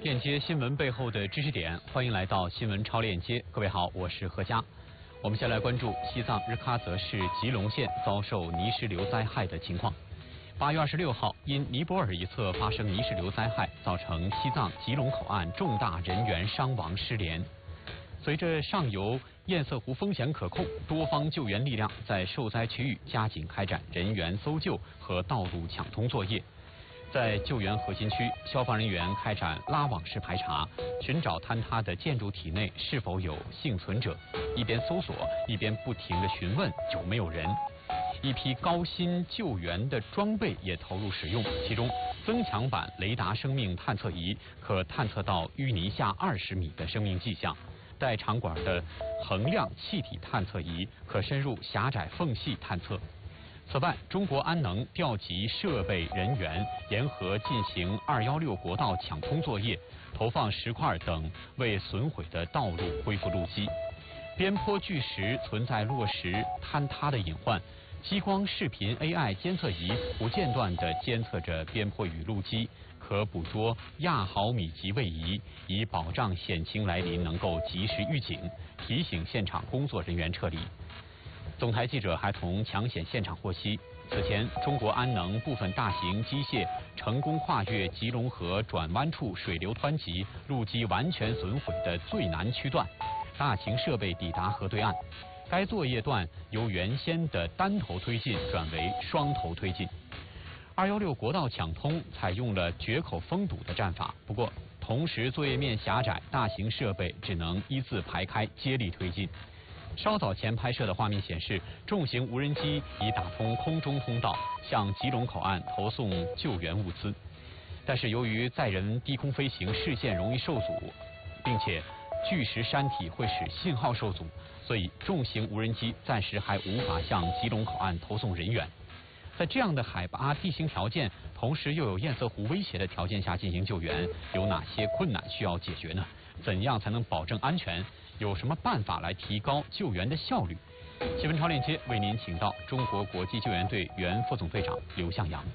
链接新闻背后的知识点，欢迎来到新闻超链接。各位好，我是何佳。我们先来关注西藏日喀则市吉隆县遭受泥石流灾害的情况。8月26号，因尼泊尔一侧发生泥石流灾害，造成西藏吉隆口岸重大人员伤亡失联。随着上游堰塞湖风险可控，多方救援力量在受灾区域加紧开展人员搜救和道路抢通作业。在救援核心区，消防人员开展拉网式排查，寻找坍塌的建筑体内是否有幸存者，一边搜索一边不停地询问有没有人。一批高新救援的装备也投入使用，其中增强版雷达生命探测仪可探测到淤泥下20米的生命迹象，带长管的衡量气体探测仪可深入狭窄缝隙探测。此外，中国安能调集设备人员，沿河进行216国道抢通作业，投放石块等为损毁的道路恢复路基。边坡巨石存在落石坍塌的隐患，激光视频 AI 监测仪不间断地监测着边坡与路基，可捕捉亚毫米级位移，以保障险情来临能够及时预警，提醒现场工作人员撤离。总台记者还从抢险现场获悉，此前中国安能部分大型机械成功跨越吉隆河转弯处水流湍急、路基完全损毁的最难区段，大型设备抵达河对岸。该作业段由原先的单头推进转为双头推进。216国道抢通采用了决口封堵的战法，不过同时作业面狭窄，大型设备只能依次排开接力推进。稍早前拍摄的画面显示，重型无人机已打通空中通道，向吉隆口岸投送救援物资。但是由于载人低空飞行视线容易受阻，并且巨石山体会使信号受阻，所以重型无人机暂时还无法向吉隆口岸投送人员。在这样的海拔地形条件，同时又有堰塞湖威胁的条件下进行救援，有哪些困难需要解决呢？怎样才能保证安全？有什么办法来提高救援的效率？新闻超链接为您请到中国国际救援队原副总队长刘向阳。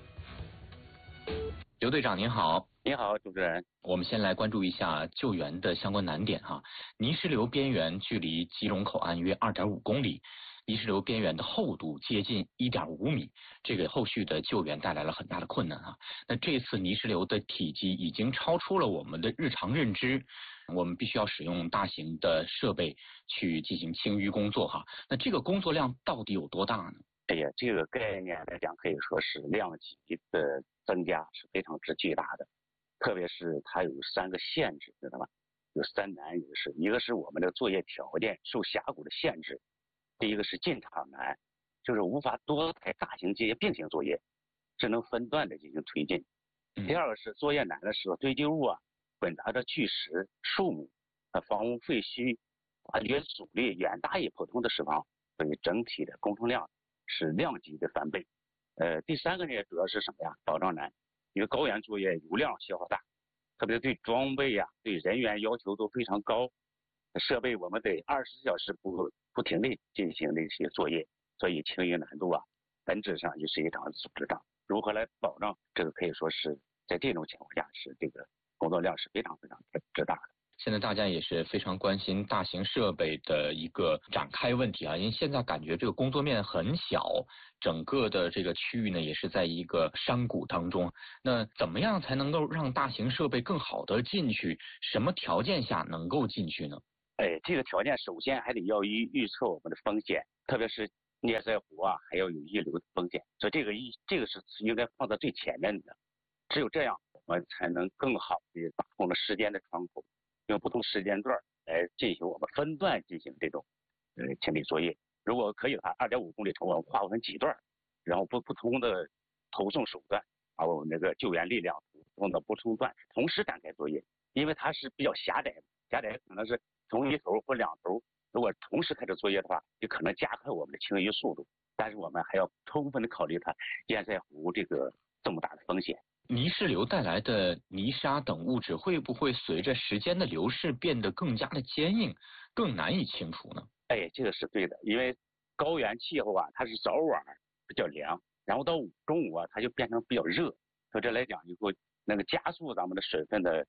刘队长您好。 您好，主持人。 我们先来关注一下救援的相关难点哈。泥石流边缘距离吉隆口岸约2.5公里，泥石流边缘的厚度接近1.5米，这个后续的救援带来了很大的困难啊。那这次泥石流的体积已经超出了我们的日常认知，我们必须要使用大型的设备去进行清淤工作哈。那这个工作量到底有多大呢？ 哎呀，这个概念来讲，可以说是量级的增加是非常之巨大的。特别是它有3个限制，知道吧？有3难，一个是我们的作业条件受峡谷的限制，第一个是进场难，就是无法多台大型机械并行作业，只能分段的进行推进。第二个是作业难的时候，堆积物混杂着巨石、树木、房屋废墟，化学阻力远大于普通的石房，所以整体的工程量是量级的翻倍。第3个呢，主要是什么呀？保障难。因为高原作业油量消耗大，特别对装备对人员要求都非常高，设备我们得24小时不停地进行这些作业，所以清淤难度本质上就是一场组织战。如何来保障这个，可以说是在这种情况下是这个工作量是非常之大的。 现在大家也是非常关心大型设备的一个展开问题因为现在感觉这个工作面很小，整个的这个区域呢也是在一个山谷当中。那怎么样才能够让大型设备更好的进去？什么条件下能够进去呢？ 这个条件首先还得要预测我们的风险，特别是堰塞湖还要有溢流的风险，所以这个是应该放在最前面的。只有这样，我们才能更好的把控了时间的窗口。用不同时间段来进行我们分段进行这种清理作业。如果可以的话，2.5公里程我们划分几段，然后不同的投送手段，把我们那个救援力量投送到不同段，同时展开作业。因为它是比较狭窄可能是从一头或2头，如果同时开始作业的话，就可能加快我们的清淤速度。但是我们还要充分的考虑它堰塞湖这么大的风险。 泥石流带来的泥沙等物质会不会随着时间的流逝变得更加的坚硬，更难以清除呢？ 这个是对的，因为高原气候它是早晚比较凉，然后到中午它就变成比较热，所以这来讲就会那个加速咱们的水分的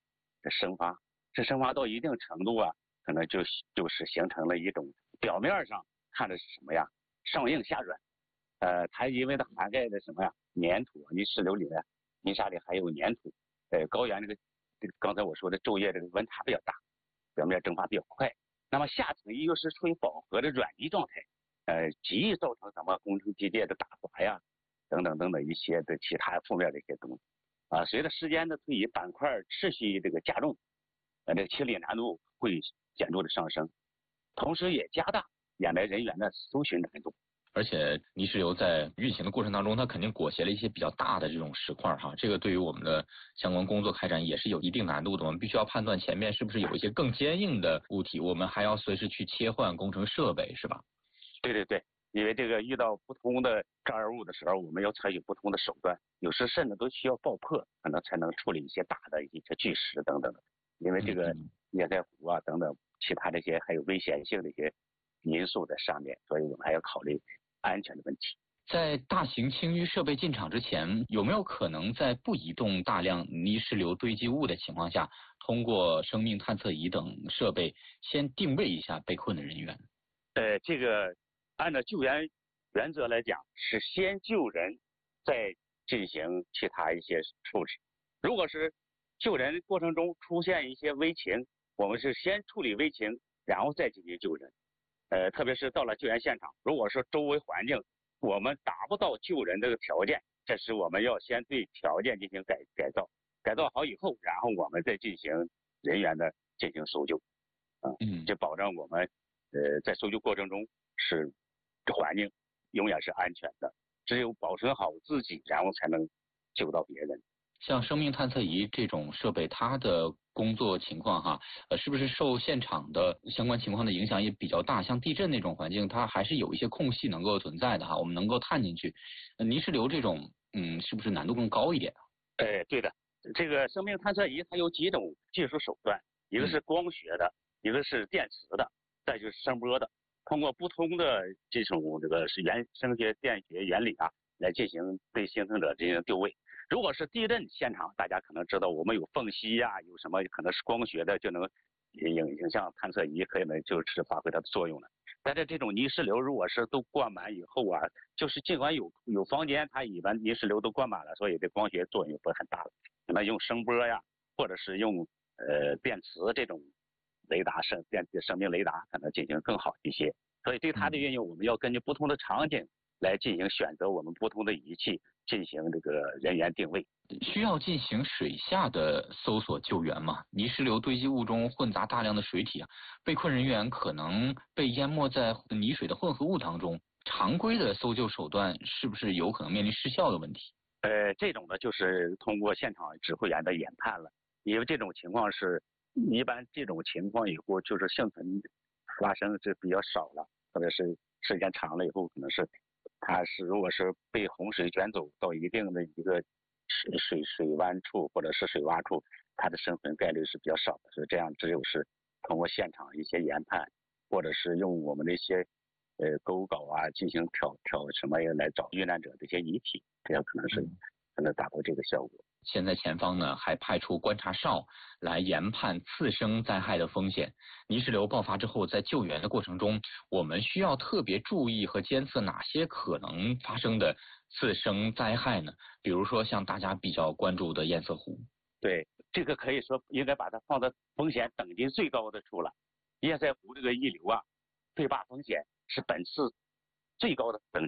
生发，这生发到一定程度啊，可能就是形成了一种表面上看的是什么呀？上硬下软。它因为它涵盖的什么呀？粘土，泥石流里面泥沙里还有粘土。高原这个刚才我说的昼夜这个温差比较大，表面蒸发比较快。那么下层又是处于饱和的软泥状态，极易造成什么工程机械的打滑呀，等等等等一些的其他负面的一些东西。随着时间的推移，板块持续这个加重，这个清理难度会显著的上升，同时也加大掩埋人员的搜寻难度。 而且泥石流在运行的过程当中，它肯定裹挟了一些比较大的这种石块哈，这个对于我们的相关工作开展也是有一定难度的。我们必须要判断前面是不是有一些更坚硬的物体，我们还要随时去切换工程设备，是吧？ 对对对，因为这个遇到不同的障碍物的时候，我们要采取不同的手段，有时甚至都需要爆破，可能才能处理一些大的一些巨石等等的。因为这个液态湖啊等等其他这些还有危险性的一些因素在上面，所以我们还要考虑安全的问题。 在大型清淤设备进场之前，有没有可能在不移动大量泥石流堆积物的情况下，通过生命探测仪等设备先定位一下被困的人员？ 这个按照救援原则来讲，是先救人，再进行其他一些处置。如果是救人过程中出现一些危情，我们是先处理危情，然后再进行救人。特别是到了救援现场，如果说周围环境我们达不到救人这个条件，这时我们要先对条件进行改造，改造好以后，然后我们再进行人员的进行搜救，就保证我们在搜救过程中是环境永远是安全的，只有保存好自己，然后才能救到别人。 像生命探测仪这种设备，它的工作情况哈，是不是受现场的相关情况的影响也比较大？像地震那种环境，它还是有一些空隙能够存在的哈，我们能够探进去。泥石流这种，是不是难度更高一点？ 对的，这个生命探测仪它有几种技术手段，一个是光学的，一个是电磁的，再就是声波的。通过不同的这种这个是声学电学原理啊，来进行对幸存者进行定位。如果是地震现场，大家可能知道我们有缝隙呀，有什么可能是光学的就能影像探测仪可能就是发挥它的作用了。但是这种泥石流如果是都灌满以后啊，就是尽管有房间，它一般泥石流都灌满了，所以这光学作用不是很大了。可能用声波呀，或者是用电磁这种雷达生命雷达可能进行更好一些。所以对它的运用，我们要根据不同的场景来进行选择我们不同的仪器进行这个人员定位。 需要进行水下的搜索救援吗？泥石流堆积物中混杂大量的水体啊，被困人员可能被淹没在泥水的混合物当中，常规的搜救手段是不是有可能面临失效的问题？ 这种呢就是通过现场指挥员的研判了，因为这种情况是一般这种情况以后就是幸存发生是比较少了，特别是时间长了以后，可能是它是如果是被洪水卷走到一定的一个水湾处或者是水洼处，它的生存概率是比较少的，所以这样只有是通过现场一些研判，或者是用我们的一些勾稿啊进行挑什么来找遇难者这些遗体，这样可能达到这个效果。 现在前方呢还派出观察哨来研判次生灾害的风险。泥石流爆发之后，在救援的过程中，我们需要特别注意和监测哪些可能发生的次生灾害呢？比如说像大家比较关注的堰塞湖。 对，这个可以说应该把它放在风险等级最高的处了。堰塞湖这个溢流啊，对坝风险是本次最高的等